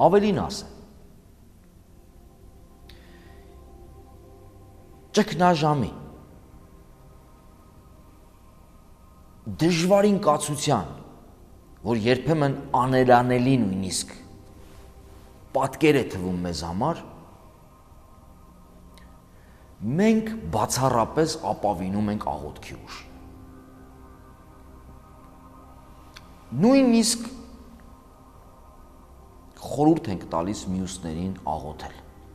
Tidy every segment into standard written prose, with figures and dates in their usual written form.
Ավելին ասեմ, ճգնաժամի, դժվարին կացության, որ երբեմն աներանելի նույնիսկ պատկեր է թվում մեզ համար, մենք բացառապես ապավինում ենք աղոթքի ուժին։ Նույնիսկ խորհուրդ ենք տալիս մյուսներին աղոթել։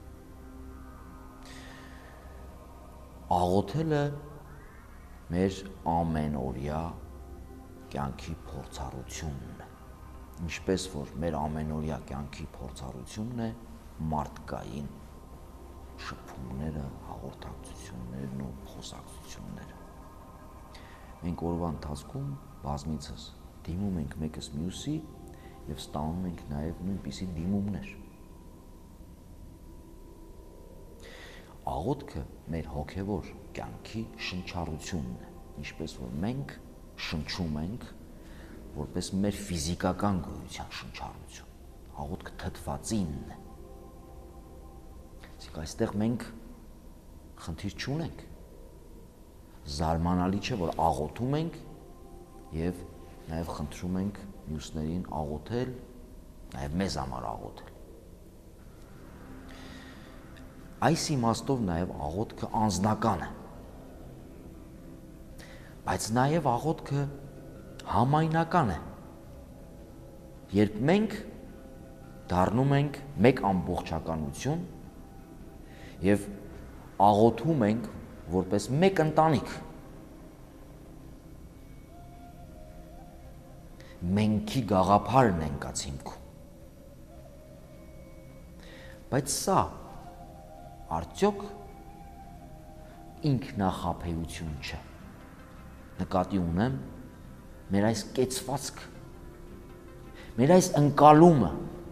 Աղոթելը մեր ամենօրյա կյանքի փորձառությունն է, ինչպես որ մեր ամենօրյա կյանքի փորձառությունն է մարդկային շփումները, հաղորդակցություններն ու խոսակցությունները։ Մենք օրվա ընթացքում բազմիցս դիմում ենք մեկս մյուսի և ստանում ենք նաև նույնպիսի դիմումներ։ Աղոթքը մեր հոգևոր կյանքի շնչառությունն է, ինչպես որ մենք շնչում ենք որպես մեր ֆիզիկական գոյության շնչառություն։ Աղոթքը թթվածինն է։ Իսկ այստեղ մենք խնդիր չունենք։ Զարմանալի չէ, որ աղոթում ենք և նաև խնդրում ենք մյուսներին աղոթել, նաև մեզ համար աղոթել։ Այս իմաստով նաև աղոթքը անձնական է, բայց նաև աղոթքը համայնական է, երբ մենք դառնում ենք մեկ ամբողջականություն և աղոթում ենք որպես մեկ ընտանիք, մենքի գաղափարն ենք ած հիմքում։ Բայց սա արդյոք ինքնախաբեություն չէ։ Նկատի ունեմ մեր այս կեցվածքը, մեր այս ընկալումը։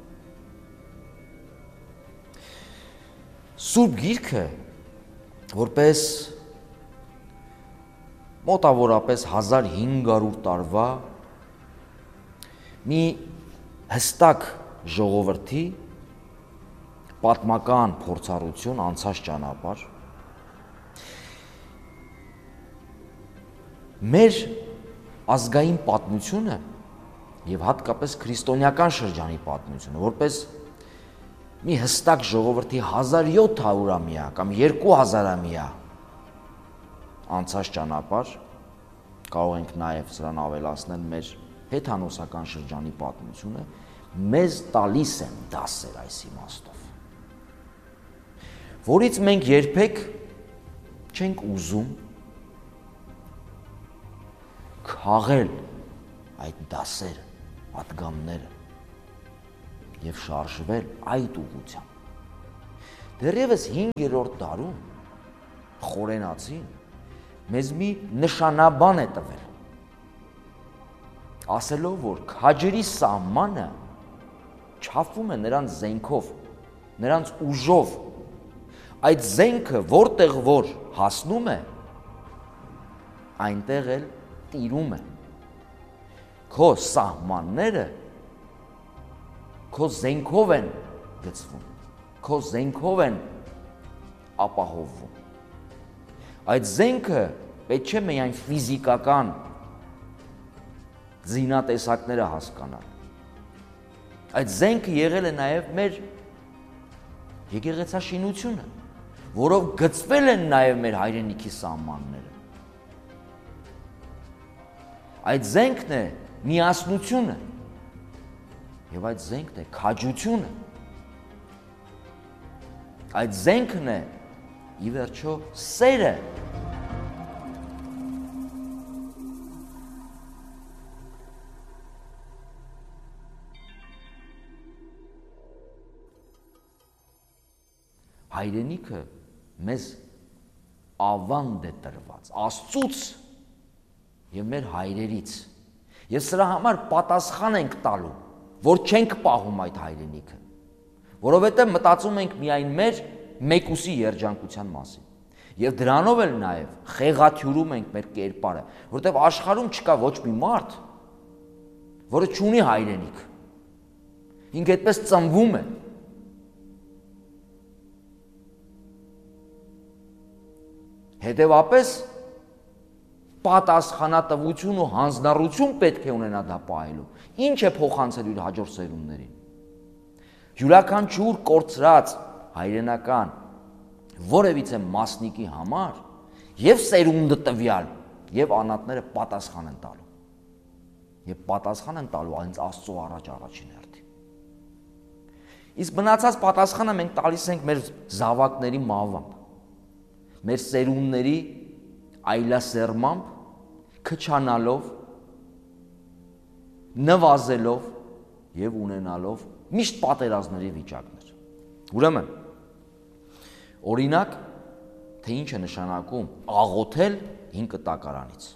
Սուրբ Գիրքը, որպես մոտավորապես 1500 տարվա մի հստակ ժողովրդի պատմական փորձառություն, անցած ճանապարհ, մեր ազգային պատմությունը և հատկապես քրիստոնեական շրջանի պատմությունը, որպես մի հստակ ժողովրդի 1700-ամյա կամ 2000-ամյա անցած ճանապարհ, կարող ենք նաև սրան ավելացնել մեր հեթանոսական շրջանի պատմությունը, մեզ տալիս են դասեր այս իմաստով, որից մենք երբեք չենք ուզում քաղել այդ դասերը, պատգամները և շարժվել այդ ուղղությամբ։ Դեռևս 5-րդ դարում խորենացին մեզ մի նշանաբան է տվել, ասելով, որ քաջերի սահմանը չափվում է նրանց զենքով, նրանց ուժով, այդ զենքը որտեղ որ հասնում է, այնտեղ էլ տիրում է։ Քո սահմանները քո զենքով են գծվում, քո զենքով են ապահովվում։ Այդ զենքը պետք չէ միայն ֆիզիկական զինատեսակները հասկանալ։ Այդ զենքը եղել է նաև մեր եկեղեցաշինությունը, որով գծվել են նաև մեր հայրենիքի սահմանները։ Այդ զենքն է միասնությունը և այդ զենքն է քաջությունը։ Այդ զենքն է ի վերջո սերը։ Հայրենիքը մեզ ավանդ է տրված Աստծուց և մեր հայրերից, և սրա համար պատասխան ենք տալու, որ չենք պահում այդ հայրենիքը, որովհետև մտածում ենք միայն մեր մեկուսի երջանկության մասին, և դրանով էլ նաև խեղաթյուրում ենք մեր կերպարը, որովհետև աշխարհում չկա ոչ մի մարդ, որը չունի հայրենիք, Ինքը այդպես ծնվում է։ Հետևապես պատասխանատվություն ու հանձնառություն պետք է ունենա դա պահելու։ Ինչ է փոխանցել իր հաջորդ սերունդներին։ Յուրաքանչյուր կորցրած հայրենական որևիցե մասնիկի համար եւ սերունդը տվյալ եւ անատները պատասխան են տալու։ Եվ պատասխան են տալու հենց Աստծո առաջ առաջին հերթին։ Իսկ մնացած պատասխանը մենք տալիս ենք մեր զավակների մահվամբ, մեր սերունդների այլասերմամբ, քչանալով, նվազելով եւ ունենալով միշտ պատերազմների վիճակներ։ Ուրեմն, օրինակ, թե ինչ է նշանակում աղոթել հին կտակարանից։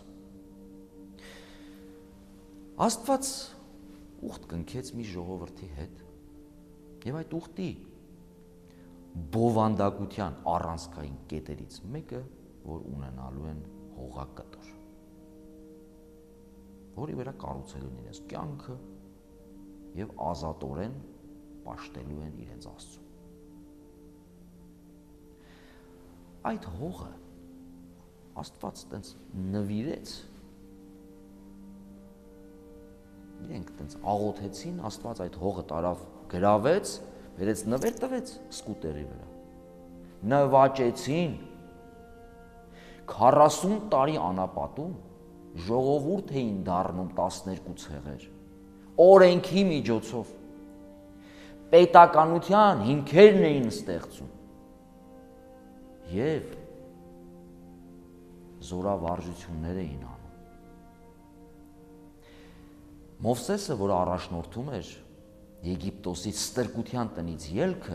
Աստված ուխտ կնքեց մի ժողովրդի հետ եւ այդ ուխտի բովանդակության առանցքային կետերից մեկը, որ ունենալու են հողակտոր, որի վրա կառուցելու են իրենց կյանքը եւ ազատորեն պաշտելու են իրենց Աստծուն։ Այդ հողը Աստված տենց նվիրեց, իրենք տենց աղոթեցին, Աստված այդ հողը տարավ, գրավեց, վերեց նվեր տվեց սկուտերի վրա, նվաճեցին, 40 տարի անապատում ժողովուրդ էին դառնում 12 ցեղեր, օրենքի միջոցով, պետականության հիմքերն էին ստեղծում և զորավարժություններ էին անում։ Մովսեսը, որ առաջնորդում էր Եգիպտոսից ստրկության տնից ելքը,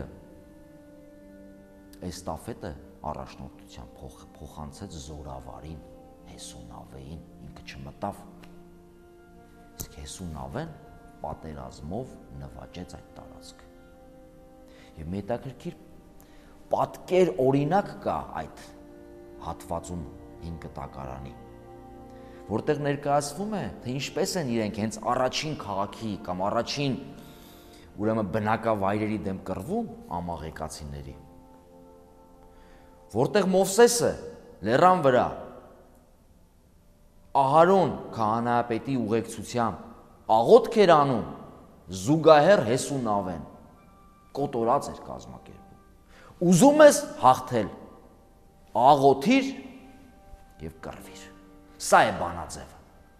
էստաֆետը առաջնորդության փոխանցեց զորավարին, Հեսունավեին, ինքը չմտավ, իսկ Հեսունավեն պատերազմով նվաճեց այդ տարածքը։ Եվ մի հետաքրքիր պատկեր օրինակ կա այդ հատվածում հին կտակարանի, որտեղ ներկայացվում է, թե ինչպես են իրենք հենց առաջին քաղաքի կամ առաջին ուրեմն բնակավայրերի դեմ կռվում ամաղեկացիների, որտեղ Մովսեսը լեռան վրա Ահարոն քահանայապետի ուղեկցությամբ աղոթք էր անում, զուգահեռ Հեսունավեն կոտորած էր կազմակերպում։ Ուզում ես հաղթել, աղոթիր եւ կռվիր։ Սա է բանաձևը։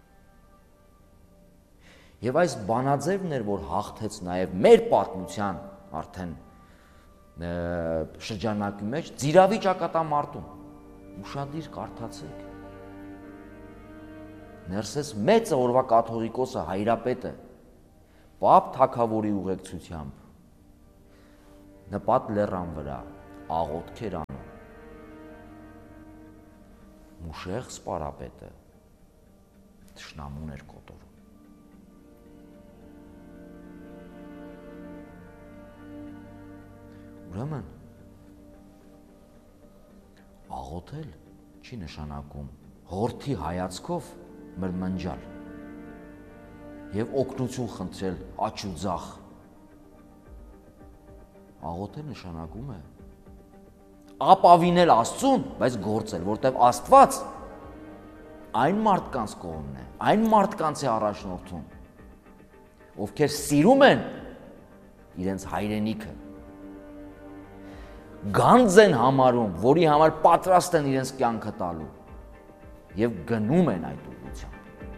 Եվ այս բանաձևն էր, որ հաղթեց նաև մեր պատմության արդեն շրջանակի մեջ Ձիրավի ճակատամարտում։ Ուշադիր կարդացեք։ Ներսես մեծը օրվա կաթողիկոսը հայրապետը Պապ թագավորի ուղեկցությամբ նպատ լեռան վրա աղոթք էր անում։ Մուշեղ սպարապետը թշնամուն էր կոտորում։ Ուրեմն աղոթել չի նշանակում հորթի հայացքով մրմնջալ եւ օգնություն խնդրել աջ ու ձախ։ Աղոթել նշանակում է ապավինել Աստծուն, բայց գործել, որտեղ Աստված այն մարդկանց կողմն է, այն մարդկանց է առաջնորդում, ովքեր սիրում են իրենց հայրենիքը, գանձ են համարում, որի համար պատրաստ են իրենց կյանքը տալու եւ գնում են այդ ուղղությամբ։